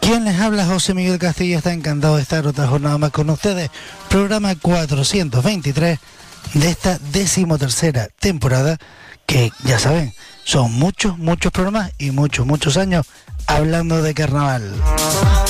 Quien les habla, José Miguel Castillo, está encantado de estar otra jornada más con ustedes. Programa 423 de esta 13ª temporada, que ya saben, son muchos programas y muchos años hablando de carnaval.